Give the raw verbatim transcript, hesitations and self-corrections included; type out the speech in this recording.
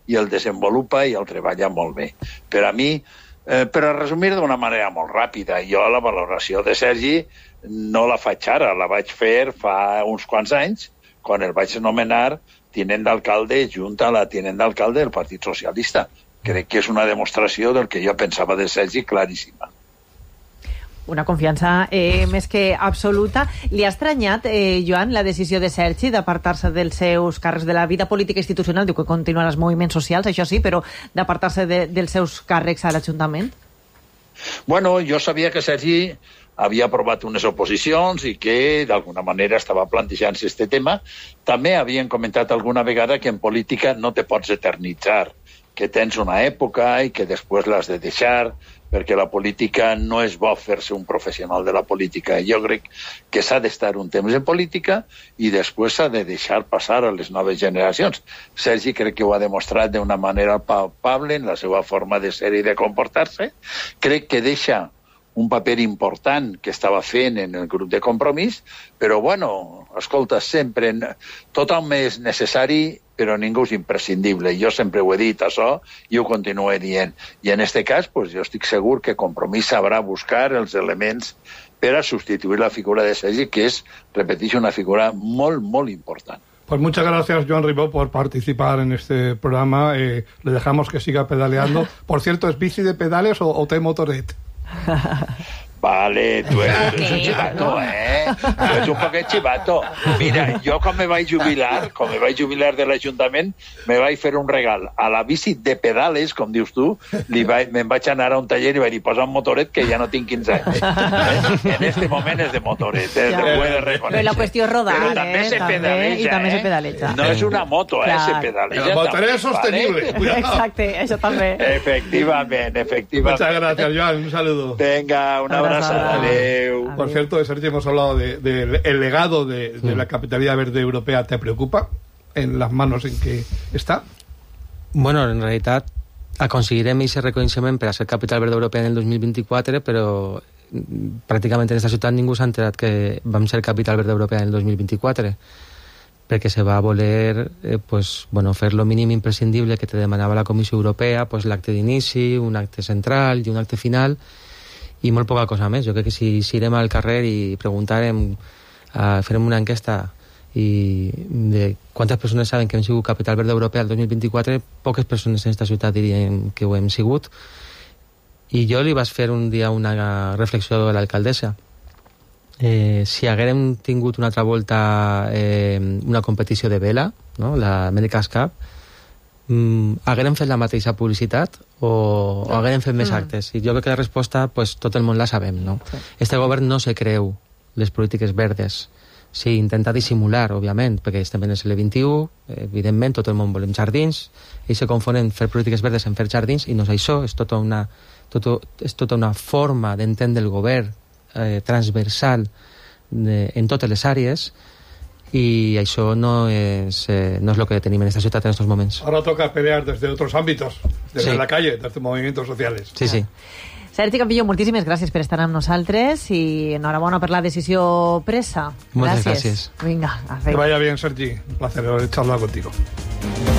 i el desenvolupa i el treballa molt bé. Per a mi, eh, per a resumir d'una manera molt ràpida, jo la valoració de Sergi no la faig ara, la vaig fer fa uns quants anys, quan el vaig nomenar tinent d'alcalde junt a la tinent d'alcalde del Partit Socialista. Crec que és una demostració del que jo pensava de Sergi claríssima. Una confiança eh, més que absoluta. Li ha estranyat, eh, Joan, la decisió de Sergi d'apartar-se dels seus càrrecs de la vida política institucional? Diu que continuen els moviments socials, això sí, però d'apartar-se de, dels seus càrrecs a l'Ajuntament? Bueno, jo sabia que Sergi havia aprovat unes oposicions i que d'alguna manera estava plantejant-se aquest tema. També havien comentat alguna vegada que en política no te pots eternitzar, que tens una època i que després l'has de deixar, perquè la política no és bo fer-se un professional de la política. Jo crec que s'ha d'estar un temps en política i després s'ha de deixar passar a les noves generacions. Sergi crec que ho ha demostrat d'una manera palpable en la seva forma de ser i de comportar-se. Crec que deixa un paper important que estava fent en el grup de Compromís, però, bueno, escolta, sempre tothom és necessari, però ningú és imprescindible. Jo sempre ho he dit, això, i ho continuo dient. I en aquest cas, pues, jo estic segur que Compromís sabrà buscar els elements per a substituir la figura de Sergi, que és, repeteixo, una figura molt, molt important. Pues muchas gracias, Joan Ribó, por participar en este programa. Eh, le dejamos que siga pedaleando. Por cierto, ¿es bici de pedales o, o té motoret? Vale, tu eres, tu eres un chivato, eh? Tu eres un poquet chivato. Mira, jo quan me vaig jubilar, quan me vaig jubilar de l'Ajuntament, me vaig fer un regal. A la bici de pedales, com dius tu, li vaig, me'n vaig anar a un taller i vaig dir, posa un motoret que ja no tinc quinze anys. Eh? En este moment és de motoret, eh? Ja. Ho he de reconèixer. Però la qüestió és rodar, Però també eh? se pedaleja, I també eh? se pedaleja. No és una moto, eh? Se pedaleja. El motoret és sostenible. Vale? Exacte, això també. Efectivament, efectivament. Muchas gracias, Joan. Un saludo. Venga, un abrazo. Adeu. Por cierto, de Sergi hemos hablado del de, de, legado de, de la capitalidad verde europea. ¿Te preocupa en las manos en que està? Bueno, en realitat aconseguirem aquest reconeixement per a ser capital verde europea en el dos mil vint-i-quatre, però pràcticament en aquesta ciutat ningú s'ha enterat que vam ser capital verde europea en el dos mil vint-i-quatre, perquè se va voler eh, pues, bueno, fer lo mínim imprescindible que te demanava la Comissió Europea, pues, l'acte d'inici, un acte central i un acte final, i molt poca cosa més. Jo crec que si, si irem al carrer i preguntarem, uh, farem una enquesta i de quantes persones saben que hem sigut capital verde europea el dos mil vint-i-quatre, poques persones en aquesta ciutat dirien que ho hem sigut. I jo li vaig fer un dia una reflexió a l'alcaldessa. Eh, si haguérem tingut una altra volta eh, una competició de vela, no? La America's Cup, mm, haguérem fet la mateixa publicitat o, o haguérem fet més actes? I jo crec que la resposta pues, tot el món la sabem, no? Sí. Este govern no se creu les polítiques verdes. Sí, intenta dissimular, òbviament, perquè estem en el segle vint-i-u, evidentment tot el món volem jardins, ells se confonen fer polítiques verdes en fer jardins, i no és això, és tota una, tot, és tota una forma d'entendre el govern eh, transversal de, en totes les àrees, y això no es, eh, no es lo que tenim en esta ciutat en estos moments. Ahora toca pelear desde otros ámbitos, desde sí. la calle, desde movimientos sociales. Sí, sí. Sergi Campillo, moltíssimes gràcies per estar amb nosaltres i enhorabona per la decisió presa. Moltes gràcies. gràcies. Vinga, a fer. Que vaya bien, Sergi. Un placer haber charlado contigo.